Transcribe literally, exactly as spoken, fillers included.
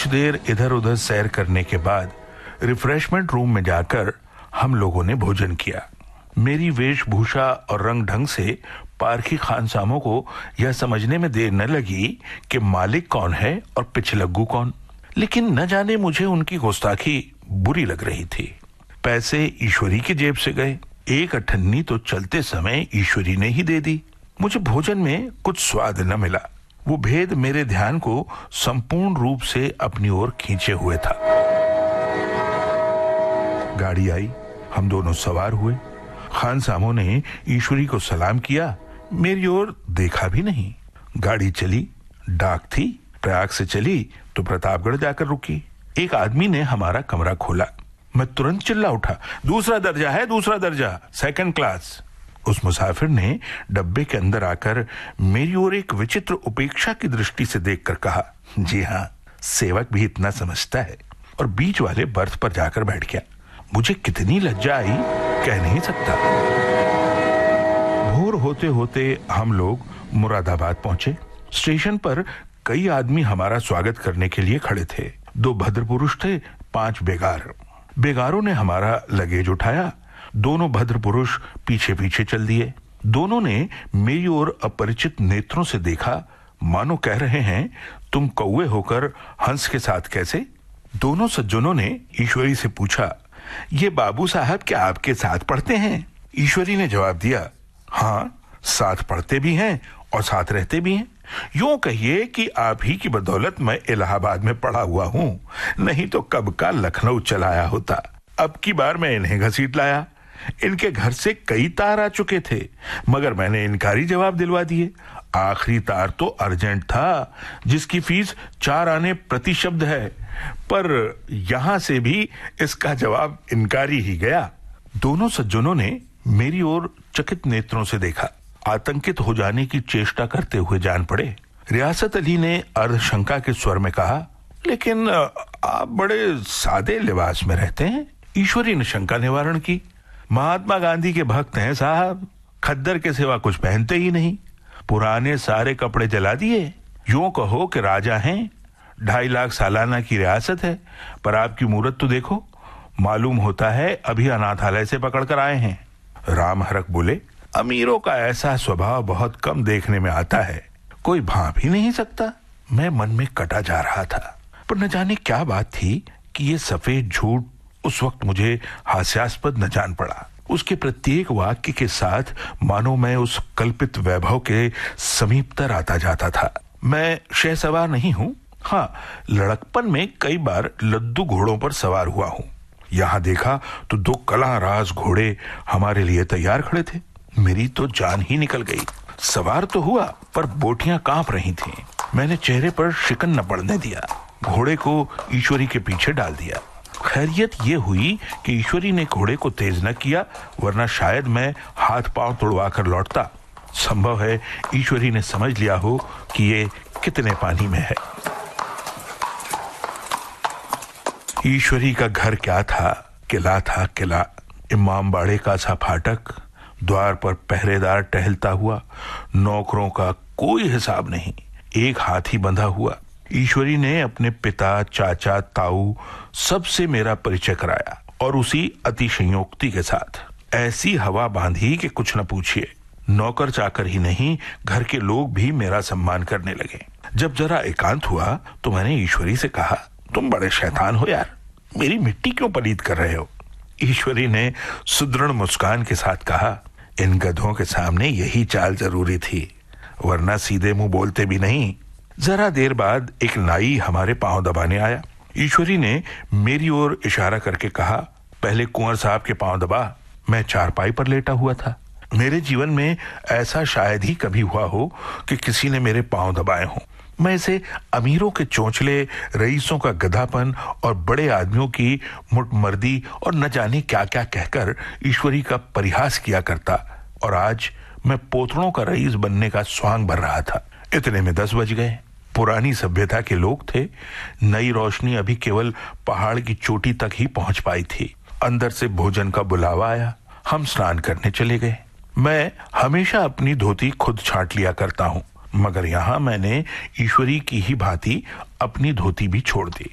कुछ देर इधर उधर सैर करने के बाद रिफ्रेशमेंट रूम में जाकर हम लोगों ने भोजन किया। मेरी वेशभूषा और रंग ढंग से पारखी खानसामों को यह समझने में देर न लगी कि मालिक कौन है और पिछलग्गू कौन, लेकिन न जाने मुझे उनकी गुस्ताखी बुरी लग रही थी। पैसे ईश्वरी की जेब से गए। एक अठन्नी तो चलते समय ईश्वरी ने ही दे दी। मुझे भोजन में कुछ स्वाद न मिला। वो भेद मेरे ध्यान को संपूर्ण रूप से अपनी ओर खींचे हुए था। गाड़ी आई, हम दोनों सवार हुए। खानसामों ने ईश्वरी को सलाम किया, मेरी ओर देखा भी नहीं। गाड़ी चली। डाक थी, प्रयाग से चली तो प्रतापगढ़ जाकर रुकी। एक आदमी ने हमारा कमरा खोला। मैं तुरंत चिल्ला उठा, दूसरा दर्जा है, दूसरा दर्जा, सेकंड क्लास। उस मुसाफिर ने डब्बे के अंदर आकर मेरी ओर एक विचित्र उपेक्षा की दृष्टि से देखकर कहा, जी हाँ, सेवक भी इतना समझता है, और बीच वाले बर्थ पर जाकर बैठ गया। मुझे कितनी लज्जा आई कह नहीं सकता। भोर होते होते हम लोग मुरादाबाद पहुंचे। स्टेशन पर कई आदमी हमारा स्वागत करने के लिए खड़े थे। दो भद्र पुरुष थे, पांच बेगार। बेगारों ने हमारा लगेज उठाया। दोनों भद्र पुरुष पीछे पीछे चल दिए। दोनों ने मेरी ओर अपरिचित नेत्रों से देखा, मानो कह रहे हैं, तुम कौवे होकर हंस के साथ कैसे? दोनों सज्जनों ने ईश्वरी से पूछा, ये बाबू साहब क्या आपके साथ पढ़ते हैं? ईश्वरी ने जवाब दिया, हाँ, साथ पढ़ते भी हैं और साथ रहते भी हैं। यूं कहिए कि आप ही की बदौलत मैं इलाहाबाद में पढ़ा हुआ हूं, नहीं तो कब का लखनऊ चलाया होता। अब की बार मैं इन्हें घसीट लाया। इनके घर से कई तार आ चुके थे, मगर मैंने इनकारी जवाब दिलवा दिए। आखिरी तार तो अर्जेंट था, जिसकी फीस चार आने प्रति शब्द है, पर यहां से भी इसका जवाब इनकारी ही गया। दोनों सज्जनों ने मेरी ओर चकित नेत्रों से देखा। आतंकित हो जाने की चेष्टा करते हुए जान पड़े। रियासत अली ने अर्धशंका के स्वर में कहा, लेकिन आप बड़े सादे लिबास में रहते हैं। ईश्वरी ने शंका निवारण की, महात्मा गांधी के भक्त हैं साहब, खद्दर के सिवा कुछ पहनते ही नहीं। पुराने सारे कपड़े जला दिए। यूं कहो कि राजा हैं। ढाई लाख सालाना की रियासत है, पर आपकी मूरत तो देखो, मालूम होता है अभी अनाथालय से पकड़ कर आए हैं। राम हरक बोले, अमीरों का ऐसा स्वभाव बहुत कम देखने में आता है, कोई भांप ही नहीं सकता। मैं मन में कटा जा रहा था, पर न जाने क्या बात थी कि ये सफेद झूठ उस वक्त मुझे हास्यास्पद न जान पड़ा। उसके प्रत्येक वाक्य के साथ मानो मैं उस कल्पित वैभव के समीपतर आता जाता था। मैं शहसवार नहीं हूं, हाँ, लड़कपन में कई बार लद्दू घोड़ों पर सवार हुआ हूं। यहां देखा तो दो कलांराज घोड़े हमारे लिए तैयार खड़े थे। मेरी तो जान ही निकल गई। सवार तो हुआ, पर बोटियां कांप रही थीं। मैंने चेहरे पर शिकन न पड़ने दिया। घोड़े को ईश्वरी के पीछे डाल दिया। खैरियत ये हुई कि ईश्वरी ने घोड़े को तेज न किया, वरना शायद मैं हाथ पांव तोड़वा कर लौटता। संभव है ईश्वरी ने समझ लिया हो कि ये कितने पानी में है। ईश्वरी का घर क्या था? किला था, किला। इमामबाड़े का सा फाटक, द्वार पर पहरेदार टहलता हुआ, नौकरों का कोई हिसाब नहीं, एक हाथी बंधा हुआ। ईश्वरी ने अपने पिता, चाचा, ताऊ सबसे मेरा परिचय कराया, और उसी अतिशयोक्ति के साथ ऐसी हवा बांधी कि कुछ न पूछिए। नौकर चाकर ही नहीं, घर के लोग भी मेरा सम्मान करने लगे। जब जरा एकांत हुआ तो मैंने ईश्वरी से कहा, तुम बड़े शैतान हो यार, मेरी मिट्टी क्यों पलीत कर रहे हो? ईश्वरी ने सुदृढ़ मुस्कान के साथ कहा, इन गधों के सामने यही चाल जरूरी थी, वरना सीधे मुंह बोलते भी नहीं। जरा देर बाद एक नाई हमारे पांव दबाने आया। ईश्वरी ने मेरी ओर इशारा करके कहा, पहले कुंवर साहब के पांव दबा। मैं चारपाई पर लेटा हुआ था। मेरे जीवन में ऐसा शायद ही कभी हुआ हो कि किसी ने मेरे पांव दबाए हों। मैं इसे अमीरों के चोंचले, रईसों का गधापन और बड़े आदमियों की मुटमर्दी और न जाने क्या क्या कहकर ईश्वरी का परिहास किया करता, और आज मैं पोतड़ों का रईस बनने का स्वांग भर रहा था। इतने में दस बज गए। पुरानी सभ्यता के लोग थे। नई रोशनी अभी केवल पहाड़ की चोटी तक ही पहुंच पाई थी। अंदर से भोजन का बुलावा आया। हम स्नान करने चले गए। मैं हमेशा अपनी धोती खुद छांट लिया करता हूं, मगर यहां मैंने ईश्वरी की ही भांति अपनी धोती भी छोड़ दी।